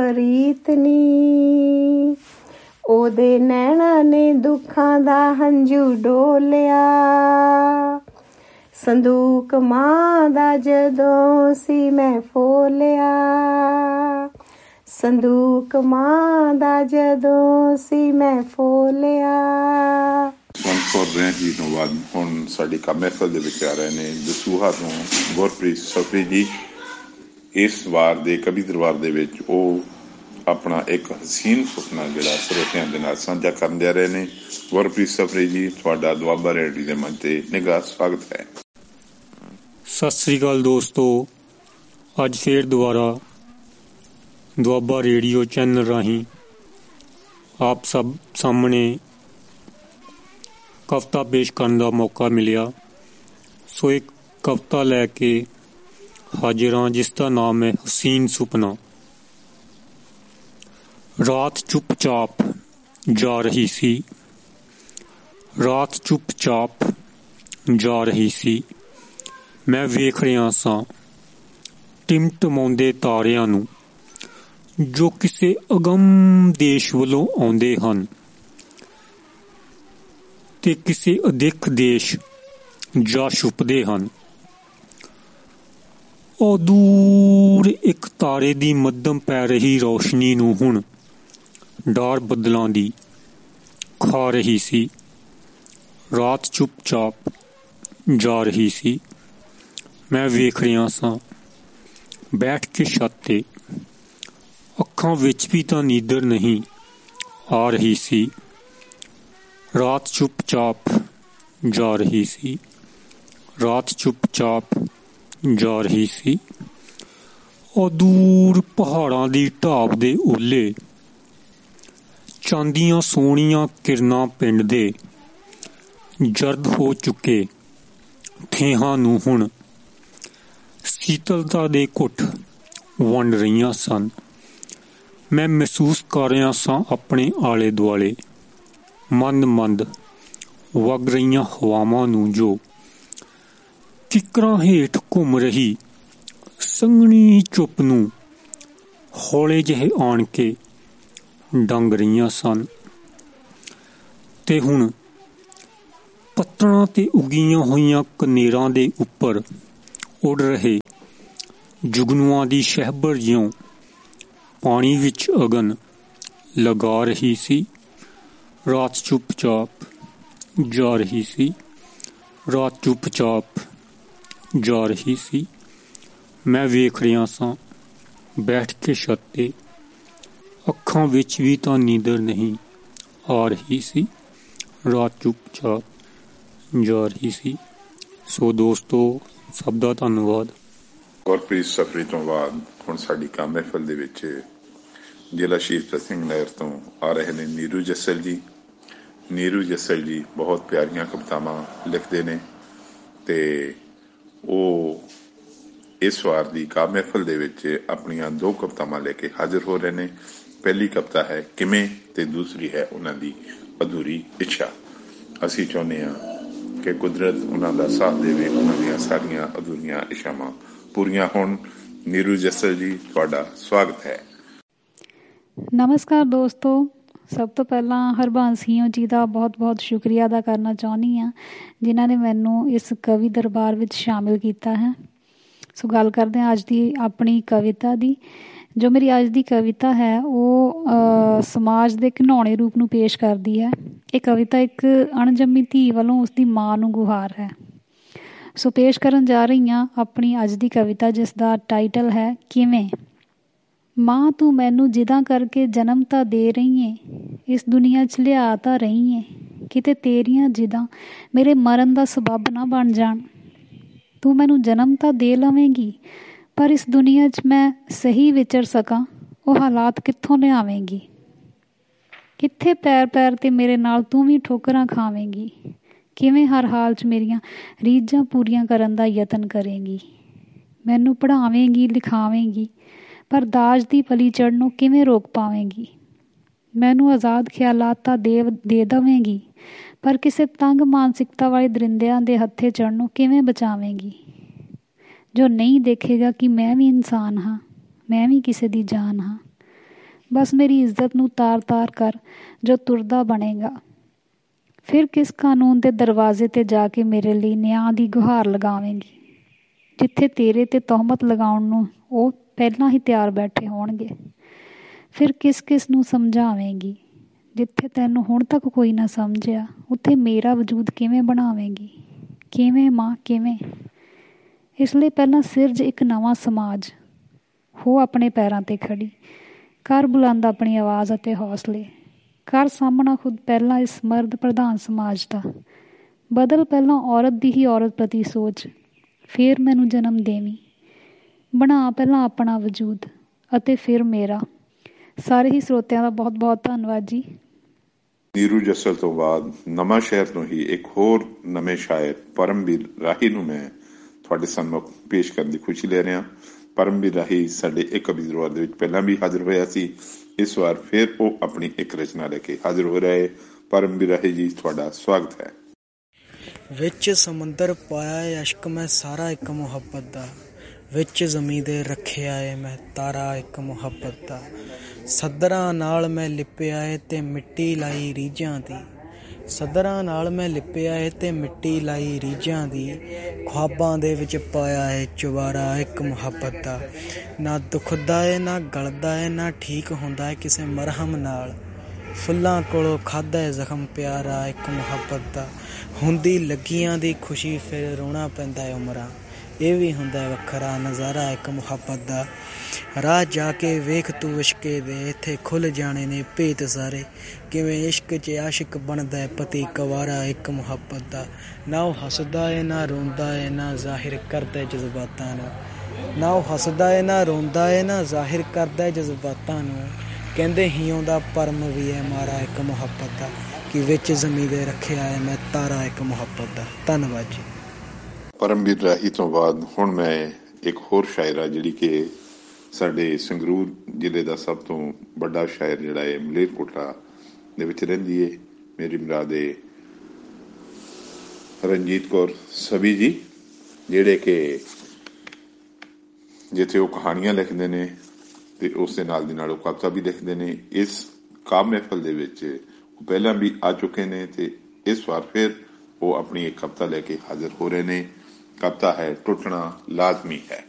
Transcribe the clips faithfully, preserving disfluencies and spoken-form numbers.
ਪ੍ਰੀਤ ਨੀ। ਉਹਦੇ ਨੈਣਾਂ ਨੇ ਦੁੱਖਾਂ ਦਾ ਹੰਝੂ ਡੋਲਿਆ, ਸੰਦੂਕ ਮਾਂ ਦਾ ਜਦੋਂ ਸੀ ਮੈਂ ਫੋਲਿਆ, ਸੰਦੂਕ ਮਾਂ ਦਾ ਜਦੋਂ ਸੀ ਮੈਂ ਫੋਲਿਆ। ਕੌਰ ਰਹਿਣ ਜੀ ਤੋਂ ਬਾਅਦ ਹੁਣ ਸਾਡੀ ਕੰਮ ਮਹਿਫਲ ਦੇ ਵਿੱਚ ਆ ਰਹੇ ਨੇ ਦਸੂਹਾ ਤੋਂ ਗੁਰਪ੍ਰੀਤ ਸਫਰੀ ਜੀ। ਇਸ ਵਾਰ ਦੇ ਕਵੀ ਦਰਬਾਰ ਦੇ ਵਿੱਚ ਉਹ ਆਪਣਾ ਇੱਕ ਹਸੀਨ ਸੁਪਨਾ ਜਿਹੜਾ ਸਰੋਤਿਆਂ ਦੇ ਨਾਲ ਸਾਂਝਾ ਕਰਨ ਜਾ ਰਹੇ ਨੇ। ਗੁਰਪ੍ਰੀਤ ਸਫਰੀ ਜੀ, ਤੁਹਾਡਾ ਦੁਆਬਾ ਰੇਡੀਓ ਦੇ ਮੰਚ ਤੇ ਨਿੱਘਾ ਸਵਾਗਤ ਹੈ। ਸਤਿ ਸ੍ਰੀ ਅਕਾਲ ਦੋਸਤੋ, ਅੱਜ ਫੇਰ ਦੁਬਾਰਾ ਦੁਆਬਾ ਰੇਡੀਓ ਚੈਨਲ ਰਾਹੀਂ ਆਪ ਸਭ ਸਾਹਮਣੇ ਕਵਿਤਾ ਪੇਸ਼ ਕਰਨ ਦਾ ਮੌਕਾ ਮਿਲਿਆ। ਸੋ ਇੱਕ ਕਵਿਤਾ ਲੈ ਕੇ ਹਾਜ਼ਰ ਹਾਂ ਜਿਸ ਦਾ ਨਾਮ ਹੈ ਹਸੀਨ ਸੁਪਨਾ। ਰਾਤ ਚੁੱਪ-ਚਾਪ ਜਾ ਰਹੀ ਸੀ, ਰਾਤ ਚੁੱਪ-ਚਾਪ ਜਾ ਰਹੀ ਸੀ। ਮੈਂ ਵੇਖ ਰਿਹਾ ਸਾਂ ਟਿਮਟਮਾਉਂਦੇ ਤਾਰਿਆਂ ਨੂੰ ਜੋ ਕਿਸੇ ਅਗੰਮ ਦੇਸ਼ ਵੱਲੋਂ ਆਉਂਦੇ ਹਨ ਤੇ ਕਿਸੇ ਅਦਿੱਖ ਦੇਸ਼ ਜਾ ਛੁਪਦੇ ਹਨ। ਉਹ ਦੂਰ ਇੱਕ ਤਾਰੇ ਦੀ ਮੱਧਮ ਪੈ ਰਹੀ ਰੌਸ਼ਨੀ ਨੂੰ ਹੁਣ ਡਾਰ ਬੱਦਲਾਂ ਦੀ ਖਾ ਰਹੀ ਸੀ। ਰਾਤ ਚੁੱਪ-ਚਾਪ ਜਾ ਰਹੀ ਸੀ। ਮੈਂ ਵੇਖ ਰਿਹਾ ਸਾਂ ਬੈਠ ਕੇ ਛੱਤ ਤੇ, ਅੱਖਾਂ ਵਿੱਚ ਵੀ ਤਾਂ ਨੀਂਦਰ ਨਹੀਂ ਆ ਰਹੀ ਸੀ। ਰਾਤ ਚੁੱਪ-ਚਾਪ ਜਾ ਰਹੀ ਸੀ, ਰਾਤ ਚੁੱਪ-ਚਾਪ ਜਾ ਰਹੀ ਸੀ। ਉਹ ਦੂਰ ਪਹਾੜਾਂ ਦੀ ਢਾਬ ਦੇ ਓਲੇ ਚਾਂਦੀਆਂ ਸੋਹਣੀਆਂ ਕਿਰਨਾਂ ਪਿੰਡ ਦੇ ਜਰਦ ਹੋ ਚੁੱਕੇ ਠੇਹਾਂ ਨੂੰ ਹੁਣ ਸੀਤਲਤਾ ਦੇ ਘੁੱਟ ਵੰਡ ਰਹੀਆਂ ਸਨ। ਮੈਂ ਮਹਿਸੂਸ ਕਰ ਰਿਹਾ ਸਾਂ ਆਪਣੇ ਆਲੇ ਦੁਆਲੇ ਮੰਦ-ਮੰਦ ਵਗ ਰਹੀਆਂ ਹਵਾਵਾਂ ਨੂੰ ਜੋ ਕਿਕਰਾਂ ਹੇਠ ਘੁੰਮ ਰਹੀ ਸੰਘਣੀ ਚੁੱਪ ਨੂੰ ਹੌਲੇ ਜਿਹੇ ਆਣ ਕੇ ਡੰਗ ਰਹੀਆਂ ਸਨ। ਤੇ ਹੁਣ ਪੱਤਣਾਂ ਤੇ ਉੱਗੀਆਂ ਹੋਈਆਂ ਕਨੇਰਾਂ ਦੇ ਉੱਪਰ ਉੱਡ ਰਹੇ ਜੁਗਨੂਆਂ ਦੀ ਸ਼ਹਿਬਰ ਜਿਉਂ ਪਾਣੀ ਵਿੱਚ ਅਗਨ ਲਗਾ ਰਹੀ ਸੀ। ਰਾਤ ਚੁੱਪ-ਚਾਪ ਜਾ ਰਹੀ ਸੀ, ਰਾਤ ਚੁੱਪ-ਚਾਪ ਜਾ ਰਹੀ ਸੀ। ਮੈਂ ਵੇਖ ਰਿਹਾ ਸਾਂ ਬੈਠ ਕੇ ਛੱਤ ਤੇ, ਅੱਖਾਂ ਵਿੱਚ ਵੀ ਤਾਂ ਨੀਂਦਰ ਨਹੀਂ ਆ ਰਹੀ ਸੀ। ਰਾਤ ਚੁੱਪ-ਚਾਪ ਜਾ ਰਹੀ ਸੀ। ਸੋ ਦੋਸਤੋ, ਸਭ ਦਾ ਧੰਨਵਾਦ। ਗੁਰਪ੍ਰੀਤ ਸਫਰੀ ਤੋਂ ਬਾਅਦ ਹੁਣ ਸਾਡੀ ਕੰਮ ਮਹਿਫਲ ਦੇ ਵਿੱਚ ਜ਼ਿਲ੍ਹਾ ਸ਼ਹੀਦ ਭਗਤ ਸਿੰਘ ਨਗਰ ਤੋਂ ਆ ਰਹੇ ਨੇ ਨੀਰੂ ਜੱਸਲ ਜੀ। ਨੀਰੂ ਜੱਸਲ ਜੀ ਬਹੁਤ ਪਿਆਰੀਆਂ ਕਵਿਤਾਵਾਂ ਲਿਖਦੇ ਨੇ ਤੇ ਉਹ ਇਸ ਵਾਰ ਦੀ ਕੰਮ ਮਹਿਫਲ ਦੇ ਵਿੱਚ ਆਪਣੀਆਂ ਦੋ ਕਵਿਤਾਵਾਂ ਲੈ ਕੇ ਹਾਜ਼ਰ ਹੋ ਰਹੇ ਨੇ। ਪਹਿਲੀ ਕਵਿਤਾ ਹੈ ਕਿਵੇਂ ਤੇ ਦੂਸਰੀ ਹੈ ਉਹਨਾਂ ਦੀ ਅਧੂਰੀ ਇੱਛਾ। ਅਸੀਂ ਚਾਹੁੰਦੇ ਹਾਂ ਕਿ ਕੁਦਰਤ ਉਹਨਾਂ ਦਾ ਸਾਥ ਦੇਵੇ, ਉਹਨਾਂ ਦੀਆਂ ਸਾਰੀਆਂ ਅਧੂਰੀਆਂ ਇੱਛਾਵਾਂ ਪੂਰੀਆਂ ਹੋਣ। ਨੀਰੂ ਜੱਸਲ ਜੀ, ਤੁਹਾਡਾ ਸਵਾਗਤ ਹੈ। ਨਮਸਕਾਰ ਦੋਸਤੋ, ਸਭ ਤੋਂ ਪਹਿਲਾਂ ਹਰਬੰਸ ਸਿੰਘ ਜੀ ਦਾ ਬਹੁਤ ਬਹੁਤ ਸ਼ੁਕਰੀਆ ਅਦਾ ਕਰਨਾ ਚਾਹੁੰਦੀ ਹਾਂ ਜਿਨ੍ਹਾਂ ਨੇ ਮੈਨੂੰ ਇਸ ਕਵੀ ਦਰਬਾਰ ਵਿੱਚ ਸ਼ਾਮਿਲ ਕੀਤਾ ਹੈ। ਸੋ ਗੱਲ ਕਰਦੇ ਹਾਂ ਅੱਜ ਦੀ ਆਪਣੀ ਕਵਿਤਾ ਦੀ। ਜੋ ਮੇਰੀ ਅੱਜ ਦੀ ਕਵਿਤਾ ਹੈ ਉਹ ਸਮਾਜ ਦੇ ਘਿਨਾਉਣੇ ਰੂਪ ਨੂੰ ਪੇਸ਼ ਕਰਦੀ ਹੈ। ਇਹ ਕਵਿਤਾ ਇੱਕ ਅਣਜੰਮੀ ਧੀ ਵੱਲੋਂ ਉਸਦੀ ਮਾਂ ਨੂੰ ਗੁਹਾਰ ਹੈ। ਸੋ ਪੇਸ਼ ਕਰਨ ਜਾ ਰਹੀ ਹਾਂ ਆਪਣੀ ਅੱਜ ਦੀ ਕਵਿਤਾ, ਜਿਸ ਦਾ ਟਾਈਟਲ ਹੈ ਕਿਵੇਂ। ਮਾਂ ਤੂੰ ਮੈਨੂੰ ਜਿੱਦਾਂ ਕਰਕੇ ਜਨਮ ਤਾਂ ਦੇ ਰਹੀ ਏ, ਇਸ ਦੁਨੀਆ 'ਚ ਲਿਆ ਤਾਂ ਰਹੀ ਏ, ਕਿਤੇ ਤੇਰੀਆਂ ਜਿੱਦਾਂ ਮੇਰੇ ਮਰਨ ਦਾ ਸਬੱਬ ਨਾ ਬਣ ਜਾਣ। ਤੂੰ ਮੈਨੂੰ ਜਨਮ ਤਾਂ ਦੇ ਲਵੇਂਗੀ, ਪਰ ਇਸ ਦੁਨੀਆ 'ਚ ਮੈਂ ਸਹੀ ਵਿਚਰ ਸਕਾਂ ਉਹ ਹਾਲਾਤ ਕਿੱਥੋਂ ਲਿਆਵੇਂਗੀ। ਕਿੱਥੇ ਪੈਰ ਪੈਰ 'ਤੇ ਮੇਰੇ ਨਾਲ ਤੂੰ ਵੀ ਠੋਕਰਾਂ ਖਾਵੇਂਗੀ। ਕਿਵੇਂ ਹਰ ਹਾਲ 'ਚ ਮੇਰੀਆਂ ਰੀਝਾਂ ਪੂਰੀਆਂ ਕਰਨ ਦਾ ਯਤਨ ਕਰੇਂਗੀ। ਮੈਨੂੰ ਪੜ੍ਹਾਵੇਂਗੀ ਲਿਖਾਵੇਂਗੀ, ਪਰ ਦਾਜ ਦੀ ਪਲੀ ਚੜ੍ਹਨੋਂ ਕਿਵੇਂ ਰੋਕ ਪਾਵੇਂਗੀ। ਮੈਨੂੰ ਆਜ਼ਾਦ ਖਿਆਲਾਤ ਤਾਂ ਦੇ ਦੇ ਦੇਵੇਂਗੀ, ਪਰ ਕਿਸੇ ਤੰਗ ਮਾਨਸਿਕਤਾ ਵਾਲੇ ਦਰਿੰਦਿਆਂ ਦੇ ਹੱਥੇ ਚੜ੍ਹਨੋਂ ਕਿਵੇਂ ਬਚਾਵੇਂਗੀ। ਜੋ ਨਹੀਂ ਦੇਖੇਗਾ ਕਿ ਮੈਂ ਵੀ ਇਨਸਾਨ ਹਾਂ, ਮੈਂ ਵੀ ਕਿਸੇ ਦੀ ਜਾਨ ਹਾਂ। ਬਸ ਮੇਰੀ ਇੱਜ਼ਤ ਨੂੰ ਤਾਰ ਤਾਰ ਕਰ ਜੋ ਤੁਰਦਾ ਬਣੇਗਾ। ਫਿਰ ਕਿਸ ਕਾਨੂੰਨ ਦੇ ਦਰਵਾਜ਼ੇ 'ਤੇ ਜਾ ਕੇ ਮੇਰੇ ਲਈ ਨਿਆਂ ਦੀ ਗੁਹਾਰ ਲਗਾਵੇਂਗੀ, ਜਿੱਥੇ ਤੇਰੇ 'ਤੇ ਤਹਿਮਤ ਲਗਾਉਣ ਨੂੰ ਉਹ ਪਹਿਲਾਂ ਹੀ ਤਿਆਰ ਬੈਠੇ ਹੋਣਗੇ। ਫਿਰ ਕਿਸ ਕਿਸ ਨੂੰ ਸਮਝਾਵੇਂਗੀ, ਜਿੱਥੇ ਤੈਨੂੰ ਹੁਣ ਤੱਕ ਕੋਈ ਨਾ ਸਮਝਿਆ ਉੱਥੇ ਮੇਰਾ ਵਜੂਦ ਕਿਵੇਂ ਬਣਾਵੇਂਗੀ, ਕਿਵੇਂ ਮਾਂ ਕਿਵੇਂ। ਇਸ ਲਈ ਪਹਿਲਾਂ ਸਿਰਜ ਇੱਕ ਨਵਾਂ ਸਮਾਜ, ਹੋ ਆਪਣੇ ਪੈਰਾਂ 'ਤੇ ਖੜੀ, ਕਰ ਬੁਲੰਦ ਆਪਣੀ ਆਵਾਜ਼ ਅਤੇ ਹੌਸਲੇ, ਕਰ ਸਾਹਮਣਾ ਖੁਦ ਪਹਿਲਾਂ ਇਸ ਮਰਦ ਪ੍ਰਧਾਨ ਸਮਾਜ ਦਾ। ਬਦਲ ਪਹਿਲਾਂ ਔਰਤ ਦੀ ਹੀ ਔਰਤ ਪ੍ਰਤੀ ਸੋਚ, ਫਿਰ ਮੈਨੂੰ ਜਨਮ ਦੇਵੀਂ। ਬਣਾ ਪਹਿਲਾਂ ਆਪਣਾ ਵਜੂਦ ਅਤੇ ਫਿਰ ਮੇਰਾ। ਸਾਰੇ ਹੀ ਸਰੋਤਿਆਂ ਦਾ ਬਹੁਤ ਬਹੁਤ ਧੰਨਵਾਦ ਜੀ। ਨੀਰੂ ਜੱਸਲ ਤੋਂ ਬਾਅਦ ਨਵਾਂ ਸ਼ਹਿਰ ਤੋਂ ਹੀ ਇੱਕ ਹੋਰ ਨਵੇਂ ਸ਼ਾਇਰ ਪਰਮਵੀਰ ਰਾਹੀ ਨੂੰ ਮੈਂ ਤੁਹਾਡੇ ਸਾਹਮਣੇ ਪੇਸ਼ ਕਰਨ ਦੀ ਖੁਸ਼ੀ ਲੈ ਰਿਹਾ। ਪਰਮਵੀਰ ਰਾਹੀ ਸਾਡੇ ਇੱਕ ਕਵੀ ਦਰਬਾਰ ਦੇ ਵਿੱਚ ਪਹਿਲਾਂ ਵੀ ਹਾਜ਼ਰ ਹੋਇਆ ਸੀ। ਇਸ ਵਾਰ ਫਿਰ ਉਹ ਆਪਣੀ ਇੱਕ ਰਚਨਾ ਲੈ ਕੇ ਹਾਜ਼ਰ ਹੋ ਰਹੇ। ਪਰਮਵੀਰ ਰਾਹੀ ਜੀ, ਤੁਹਾਡਾ ਸਵਾਗਤ ਹੈ। ਵਿੱਚ ਸਮੁੰਦਰ ਪਾਇਆ ਏ ਅਸ਼ਕ ਮੈਂ ਸਾਰਾ ਇੱਕ ਮੁਹੱਬਤ ਦਾ, ਵਿੱਚ ਜ਼ਮੀਂ ਦੇ ਰੱਖਿਆ ਏ ਮੈਂ ਤਾਰਾ ਇੱਕ ਮੁਹੱਬਤ ਦਾ। ਸੱਦਰਾਂ ਨਾਲ ਮੈਂ ਲਿਪਿਆ ਏ ਤੇ ਮਿੱਟੀ ਲਾਈ ਰੀਝਾਂ ਦੀ, ਸੱਦਰਾਂ ਨਾਲ ਮੈਂ ਲਿਪਿਆ ਏ ਤੇ ਮਿੱਟੀ ਲਾਈ ਰੀਝਾਂ ਦੀ। ਖ਼ਵਾਬਾਂ ਦੇ ਵਿੱਚ ਪਾਇਆ ਏ ਚੁਬਾਰਾ ਇੱਕ ਮੁਹੱਬਤ ਦਾ। ਨਾ ਦੁਖਦਾ ਏ ਨਾ ਗਲਦਾ ਏ ਨਾ ਠੀਕ ਹੁੰਦਾ ਏ ਕਿਸੇ ਮਰਹਮ ਨਾਲ। ਫੁੱਲਾਂ ਕੋਲੋਂ ਖਾਧਾ ਏ ਜ਼ਖਮ ਪਿਆਰਾ ਇੱਕ ਮੁਹੱਬਤ ਦਾ। ਹੁੰਦੀ ਲੱਗੀਆਂ ਦੀ ਖੁਸ਼ੀ ਫਿਰ ਰੋਣਾ ਪੈਂਦਾ ਏ ਉਮਰਾਂ, ਇਹ ਵੀ ਹੁੰਦਾ ਵੱਖਰਾ ਨਜ਼ਾਰਾ ਇੱਕ ਮੁਹੱਬਤ ਦਾ। ਰਾਹ ਜਾ ਕੇ ਵੇਖ ਤੂੰ ਇਸ਼ਕੇ ਦੇ, ਇੱਥੇ ਖੁੱਲ੍ਹ ਜਾਣੇ ਨੇ ਭੇਤ ਸਾਰੇ। ਕਿਵੇਂ ਇਸ਼ਕ 'ਚ ਆਸ਼ਿਕ ਬਣਦਾ ਪਤੀ ਕੁਆਰਾ ਇੱਕ ਮੁਹੱਬਤ ਦਾ। ਨਾ ਉਹ ਹੱਸਦਾ ਏ ਨਾ ਰੋਂਦਾ ਏ ਨਾ ਜ਼ਾਹਿਰ ਕਰਦਾ ਜਜ਼ਬਾਤਾਂ ਨੂੰ, ਨਾ ਉਹ ਹੱਸਦਾ ਏ ਨਾ ਰੋਂਦਾ ਏ ਨਾ ਜ਼ਾਹਿਰ ਕਰਦਾ ਜਜ਼ਬਾਤਾਂ ਨੂੰ। ਕਹਿੰਦੇ ਹੀ ਆਉਂਦਾ ਪਰਮ ਵੀ ਹੈ ਮਾਰਾ ਇੱਕ ਮੁਹੱਬਤ ਦਾ, ਕਿ ਵਿੱਚ ਜ਼ਮੀਨ ਦੇ ਰੱਖਿਆ ਏ ਮੈਂ ਤਾਰਾ ਇੱਕ ਮੁਹੱਬਤ ਦਾ। ਧੰਨਵਾਦ ਜੀ। ਪਰਮਵੀਰ ਰਾਹੀ ਤੋਂ ਬਾਅਦ ਹੁਣ ਮੈਂ ਇੱਕ ਹੋਰ ਸ਼ਾਇਰਾ, ਜਿਹੜੀ ਕਿ ਸਾਡੇ ਸੰਗਰੂਰ ਜ਼ਿਲ੍ਹੇ ਦਾ ਸਭ ਤੋਂ ਵੱਡਾ ਸ਼ਾਇਰ ਜਿਹੜਾ ਹੈ ਮਲੇਰਕੋਟਲਾ ਦੇ ਵਿੱਚ ਰਹਿੰਦੀ ਹੈ, ਮੇਰੀ ਮੁਰਾਦੇ ਰਣਜੀਤ ਕੌਰ ਸਵੀ ਜੀ, ਜਿਹੜੇ ਕਿ ਜਿੱਥੇ ਉਹ ਕਹਾਣੀਆਂ ਲਿਖਦੇ ਨੇ ਤੇ ਉਸ ਦੇ ਨਾਲ ਦੀ ਨਾਲ ਉਹ ਕਵਿਤਾ ਵੀ ਲਿਖਦੇ ਨੇ। ਇਸ ਕਾਵਿ ਮਹਿਫਲ ਦੇ ਵਿੱਚ ਉਹ ਪਹਿਲਾਂ ਵੀ ਆ ਚੁੱਕੇ ਨੇ ਤੇ ਇਸ ਵਾਰ ਫਿਰ ਉਹ ਆਪਣੀ ਇੱਕ ਕਵਿਤਾ ਲੈ ਕੇ ਹਾਜ਼ਰ ਹੋ ਰਹੇ ਨੇ। ਕਵਿਤਾ ਹੈ ਟੁੱਟਣਾ ਲਾਜ਼ਮੀ ਹੈ।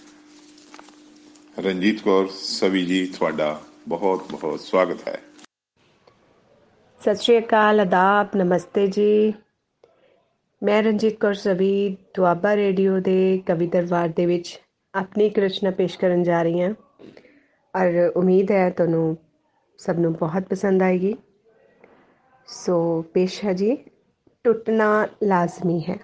ਰਣਜੀਤ ਕੌਰ ਸਵੀ ਜੀ, ਤੁਹਾਡਾ ਬਹੁਤ ਬਹੁਤ ਸਵਾਗਤ ਹੈ। ਸਤਿ ਸ਼੍ਰੀ ਅਕਾਲ, ਆਦਾਬ, ਨਮਸਤੇ ਜੀ। ਮੈਂ ਰਣਜੀਤ ਕੌਰ ਸਵੀ ਦੁਆਬਾ ਰੇਡੀਓ ਦੇ ਕਵੀ ਦਰਬਾਰ ਦੇ ਵਿੱਚ ਆਪਣੀ ਇੱਕ ਰਚਨਾ ਪੇਸ਼ ਕਰਨ ਜਾ ਰਹੀ ਹਾਂ ਔਰ ਉਮੀਦ ਹੈ ਤੁਹਾਨੂੰ ਸਭ ਨੂੰ ਬਹੁਤ ਪਸੰਦ ਆਏਗੀ। ਸੋ ਪੇਸ਼ ਹੈ ਜੀ, ਟੁੱਟਣਾ ਲਾਜ਼ਮੀ ਹੈ।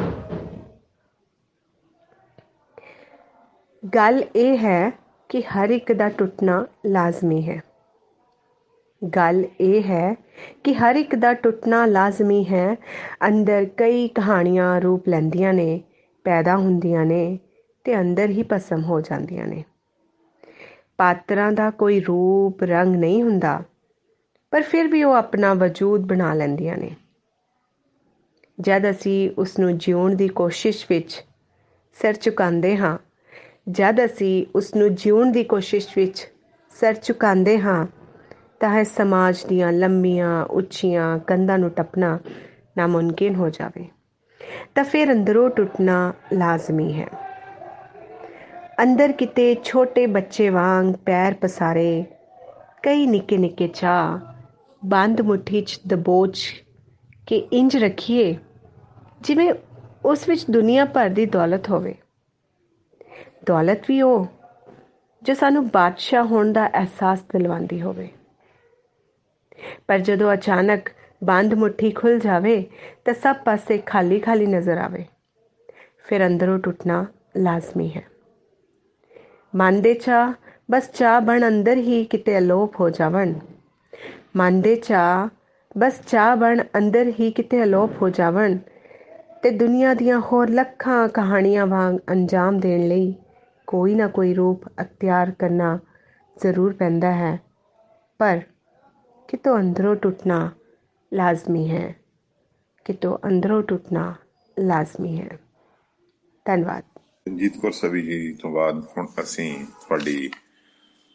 ਗੱਲ ਇਹ ਹੈ ਕਿ ਹਰ ਇੱਕ ਦਾ ਟੁੱਟਣਾ ਲਾਜ਼ਮੀ ਹੈ। ਗੱਲ ਇਹ ਹੈ ਕਿ ਹਰ ਇੱਕ ਦਾ ਟੁੱਟਣਾ ਲਾਜ਼ਮੀ ਹੈ। ਅੰਦਰ ਕਈ ਕਹਾਣੀਆਂ ਰੂਪ ਲੈਂਦੀਆਂ ਨੇ, ਪੈਦਾ ਹੁੰਦੀਆਂ ਨੇ ਤੇ ਅੰਦਰ ਹੀ ਭਸਮ ਹੋ ਜਾਂਦੀਆਂ ਨੇ। ਪਾਤਰਾਂ ਦਾ ਕੋਈ ਰੂਪ ਰੰਗ ਨਹੀਂ ਹੁੰਦਾ, ਪਰ ਫਿਰ ਵੀ ਉਹ ਆਪਣਾ ਵਜੂਦ ਬਣਾ ਲੈਂਦੀਆਂ ਨੇ। ਜਦ ਅਸੀਂ ਉਸ ਨੂੰ ਜਿਉਣ ਦੀ ਕੋਸ਼ਿਸ਼ ਵਿੱਚ ਸਿਰ ਝੁਕਾਉਂਦੇ ਹਾਂ ਜਦ ਅਸੀਂ ਉਸ ਨੂੰ ਜਿਉਣ ਦੀ ਕੋਸ਼ਿਸ਼ ਵਿੱਚ ਸਿਰ ਝੁਕਾਉਂਦੇ ਹਾਂ ਤਾਂ ਇਸ ਸਮਾਜ ਦੀਆਂ ਲੰਮੀਆਂ ਉੱਚੀਆਂ ਕੰਧਾਂ ਨੂੰ ਟੱਪਣਾ ਨਾਮੁਮਕਿਨ ਹੋ ਜਾਵੇ ਤਾਂ ਫਿਰ ਅੰਦਰੋਂ ਟੁੱਟਣਾ ਲਾਜ਼ਮੀ ਹੈ। ਅੰਦਰ ਕਿਤੇ ਛੋਟੇ ਬੱਚੇ ਵਾਂਗ ਪੈਰ ਪਸਾਰੇ ਕਈ ਨਿੱਕੇ ਨਿੱਕੇ ਚਾਅ ਬੰਦ ਮੁੱਠੀ 'ਚ ਦਬੋਚ ਕੇ ਇੰਜ ਰੱਖੀਏ ਜਿਵੇਂ ਉਸ ਵਿੱਚ ਦੁਨੀਆ ਭਰ ਦੀ ਦੌਲਤ ਹੋਵੇ। ਦੌਲਤ ਵੀ ਉਹ ਜੋ ਸਾਨੂੰ ਬਾਦਸ਼ਾਹ ਹੋਣ ਦਾ ਅਹਿਸਾਸ ਦਿਲਵਾਉਂਦੀ ਹੋਵੇ। ਪਰ ਜਦੋਂ ਅਚਾਨਕ ਬੰਦ ਮੁੱਠੀ ਖੁੱਲ੍ਹ ਜਾਵੇ ਤਾਂ ਸਭ ਪਾਸੇ ਖਾਲੀ ਖਾਲੀ ਨਜ਼ਰ ਆਵੇ, ਫਿਰ ਅੰਦਰੋਂ ਟੁੱਟਣਾ ਲਾਜ਼ਮੀ ਹੈ। ਮਨ ਦੇ ਚਾਅ ਬਸ ਚਾਅ ਬਣ ਅੰਦਰ ਹੀ ਕਿਤੇ ਅਲੋਪ ਹੋ ਜਾਵਣ ਮਨ ਦੇ ਚਾਅ ਬਸ ਚਾਅ ਬਣ ਅੰਦਰ ਹੀ ਕਿਤੇ ਅਲੋਪ ਹੋ ਜਾਵਣ ਤੇ ਦੁਨੀਆ ਦੀਆਂ ਹੋਰ ਲੱਖਾਂ ਕਹਾਣੀਆਂ ਵਾਂਗ ਅੰਜਾਮ ਦੇਣ ਲਈ ਕੋਈ ਨਾ ਕੋਈ ਰੂਪ ਅਖਤਿਆਰ ਕਰਨਾ ਜ਼ਰੂਰ ਪੈਂਦਾ ਹੈ। ਪਰ ਕਿਤੋਂ ਅੰਦਰੋਂ ਟੁੱਟਣਾ ਲਾਜ਼ਮੀ ਹੈ, ਕਿਤੋਂ ਅੰਦਰੋਂ ਟੁੱਟਣਾ ਲਾਜ਼ਮੀ ਹੈ। ਧੰਨਵਾਦ। ਰਣਜੀਤ ਕੌਰ ਸਵੀ ਜੀ ਤੋਂ ਬਾਅਦ ਹੁਣ ਅਸੀਂ ਤੁਹਾਡੀ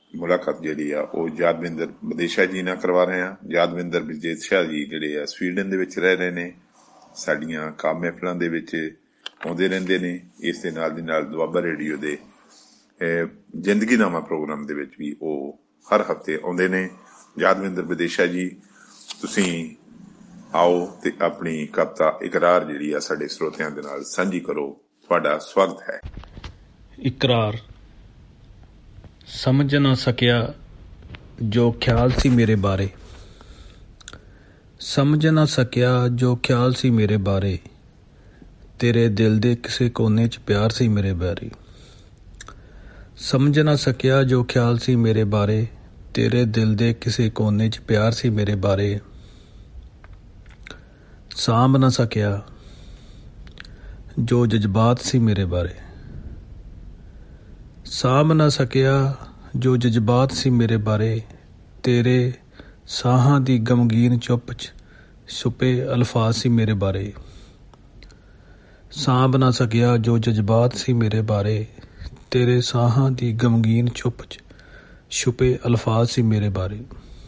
ਮੁਲਾਕਾਤ ਜਿਹੜੀ ਆ ਉਹ ਯਾਦਵਿੰਦਰ ਵਿਦੇਸ਼ਾ ਜੀ ਨਾਲ ਕਰਵਾ ਰਹੇ ਹਾਂ। ਯਾਦਵਿੰਦਰ ਵਿਦੇਸ਼ਾ ਜੀ ਜਿਹੜੇ ਆ ਸਵੀਡਨ ਦੇ ਵਿੱਚ ਰਹਿ ਰਹੇ ਨੇ, ਸਾਡੀਆਂ ਕਾਮ ਮਹਿਫਲਾਂ ਦੇ ਵਿੱਚ ਆਉਂਦੇ ਰਹਿੰਦੇ ਨੇ। ਇਸ ਦੇ ਨਾਲ ਦੀ ਨਾਲ ਦੁਆਬਾ ਰੇਡੀਓ ਦੇ ਜ਼ਿੰਦਗੀਨਾਮਾ ਪ੍ਰੋਗਰਾਮ ਦੇ ਵਿੱਚ ਵੀ ਉਹ ਹਰ ਹਫ਼ਤੇ ਆਉਂਦੇ ਨੇ। ਯਾਦਵਿੰਦਰ ਵਿਦੇਸ਼ਾ ਜੀ, ਤੁਸੀਂ ਆਓ ਤੇ ਆਪਣੀ ਕਵਿਤਾ ਇਕਰਾਰ ਜਿਹੜੀ ਆ ਸਾਡੇ ਸਰੋਤਿਆਂ ਦੇ ਨਾਲ ਸਾਂਝੀ ਕਰੋ। ਤੁਹਾਡਾ ਸਵਾਗਤ ਹੈ। ਇਕਰਾਰ। ਸਮਝ ਨਾ ਸਕਿਆ ਜੋ ਖਿਆਲ ਸੀ ਮੇਰੇ ਬਾਰੇ, ਸਮਝ ਨਾ ਸਕਿਆ ਜੋ ਖਿਆਲ ਸੀ ਮੇਰੇ ਬਾਰੇ, ਤੇਰੇ ਦਿਲ ਦੇ ਕਿਸੇ ਕੋਨੇ 'ਚ ਪਿਆਰ ਸੀ ਮੇਰੇ ਬਾਰੇ। ਸਮਝ ਨਾ ਸਕਿਆ ਜੋ ਖਿਆਲ ਸੀ ਮੇਰੇ ਬਾਰੇ, ਤੇਰੇ ਦਿਲ ਦੇ ਕਿਸੇ ਕੋਨੇ 'ਚ ਪਿਆਰ ਸੀ ਮੇਰੇ ਬਾਰੇ। ਸਾਂਭ ਨਾ ਸਕਿਆ ਜੋ ਜਜ਼ਬਾਤ ਸੀ ਮੇਰੇ ਬਾਰੇ, ਸਾਂਭ ਨਾ ਸਕਿਆ ਜੋ ਜਜ਼ਬਾਤ ਸੀ ਮੇਰੇ ਬਾਰੇ, ਤੇਰੇ ਸਾਹਾਂ ਦੀ ਗਮਗੀਨ ਚੁੱਪ 'ਚ ਛੁਪੇ ਅਲਫਾਜ਼ ਸੀ ਮੇਰੇ ਬਾਰੇ। ਸਾਂਭ ਨਾ ਸਕਿਆ ਜੋ ਜਜ਼ਬਾਤ ਸੀ ਮੇਰੇ ਬਾਰੇ, ਤੇਰੇ ਸਾਹਾਂ ਦੀ ਗਮਗੀਨ ਚੁੱਪ 'ਚ ਛੁਪੇ ਅਲਫਾਜ਼ ਸੀ ਮੇਰੇ ਬਾਰੇ।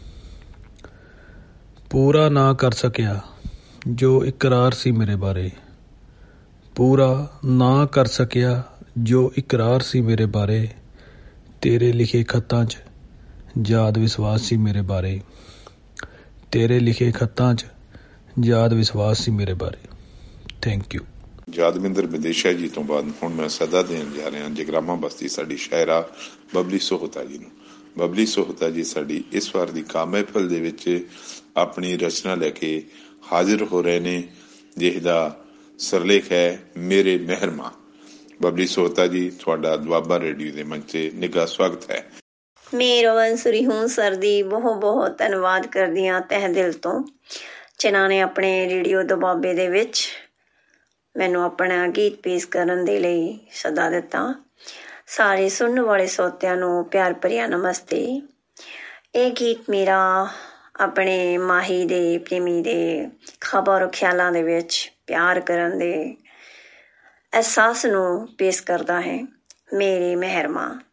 ਪੂਰਾ ਨਾ ਕਰ ਸਕਿਆ ਜੋ ਇਕਰਾਰ ਸੀ ਮੇਰੇ ਬਾਰੇ, ਪੂਰਾ ਨਾ ਕਰ ਸਕਿਆ ਜੋ ਇਕਰਾਰ ਸੀ ਮੇਰੇ ਬਾਰੇ, ਤੇਰੇ ਲਿਖੇ ਖੱਤਾਂ 'ਚ ਯਾਦ ਵਿਸ਼ਵਾਸ ਸੀ ਮੇਰੇ ਬਾਰੇ, ਤੇਰੇ ਲਿਖੇ ਖੱਤਾਂ 'ਚ ਯਾਦ ਵਿਸ਼ਵਾਸ ਸੀ ਮੇਰੇ ਬਾਰੇ। Thank you. ਯਾਦਵਿੰਦਰ ਵਿਦੇਸ਼ਾ ਜੀ ਤੋਂ ਬਾਅਦ ਹੁਣ ਮੈਂ ਸਦਾ ਦੇਣ ਜਾ ਰਿਹਾ ਜਗਰਾਮਾ ਬਸਤੀ ਸਾਡੀ ਸ਼ਾਇਰਾ ਬਬਲੀ ਸੋਹਤਾ ਜੀ ਨੂੰ। ਬਬਲੀ ਸੋਹਤਾ ਜੀ ਸਾਡੀ ਇਸ ਵਾਰ ਦੀ ਕਾਮ ਮਹਿਫਲ ਦੇ ਵਿੱਚ ਆਪਣੀ ਰਚਨਾ ਲੈ ਕੇ ਹਾਜ਼ਰ ਹੋ ਰਹੇ ਨੇ, ਜਿਹਦਾ ਸਿਰਲੇਖ ਹੈ ਮੇਰੇ ਮਹਿਰਮਾ। ਬਬਲੀ ਸੋਹਤਾ ਜੀ, ਤੁਹਾਡਾ ਦੁਆਬਾ ਰੇਡੀਓ ਦੇ ਮੰਚ 'ਤੇ ਨਿੱਘਾ ਸਵਾਗਤ ਹੈ। ਮੇਰਾ ਵੰਸੁਰੀ ਹੂੰ ਸਰ ਦੀ ਬਹੁਤ ਬਹੁਤ ਧੰਨਵਾਦ ਕਰਦੀ ਹਾਂ ਤਹਿ ਦਿਲ ਤੋਂ, ਜਿਨ੍ਹਾਂ ਨੇ ਆਪਣੇ ਰੇਡੀਓ ਦੁਆਬੇ ਦੇ ਵਿੱਚ ਮੈਨੂੰ ਆਪਣਾ ਗੀਤ ਪੇਸ਼ ਕਰਨ ਦੇ ਲਈ ਸੱਦਾ ਦਿੱਤਾ। ਸਾਰੇ ਸੁਣਨ ਵਾਲੇ ਸਰੋਤਿਆਂ ਨੂੰ ਪਿਆਰ ਭਰਿਆ ਨਮਸਤੇ। ਇਹ ਗੀਤ ਮੇਰਾ ਆਪਣੇ ਮਾਹੀ ਦੇ ਪ੍ਰੇਮੀ ਦੇ ਖ਼ਬਰ ਖਿਆਲਾਂ ਦੇ ਵਿੱਚ ਪਿਆਰ ਕਰਨ ਦੇ ਅਹਿਸਾਸ ਨੂੰ ਪੇਸ਼ ਕਰਦਾ ਹੈ। ਮੇਰੇ ਮਹਿਰਮਾ।